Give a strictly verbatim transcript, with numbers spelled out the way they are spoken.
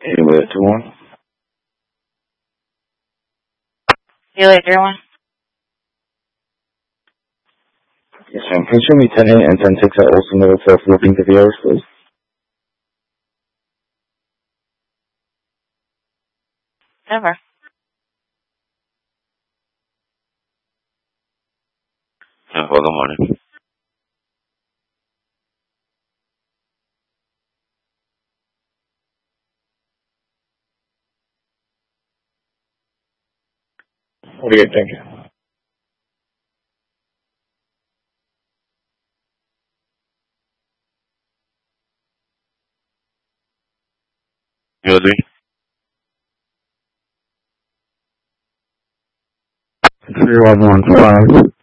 Anyway, two one. You later one. Yes, ma'am. Can you show me ten eight and ten six at Olsen Road for flipping to the hours, please? Never. Yeah, well, good morning. forty-eight, thank you. You with me? three one one five.